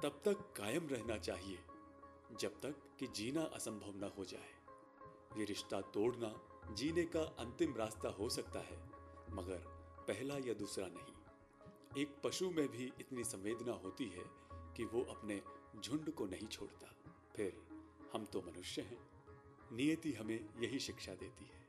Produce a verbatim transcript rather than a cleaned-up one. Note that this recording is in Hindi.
तब तक कायम रहना चाहिए जब तक कि जीना असंभव न हो जाए। ये रिश्ता तोड़ना जीने का अंतिम रास्ता हो सकता है, मगर पहला या दूसरा नहीं। एक पशु में भी इतनी संवेदना होती है कि वो अपने झुंड को नहीं छोड़ता। फिर हम तो मनुष्य हैं। नियति हमें यही शिक्षा देती है।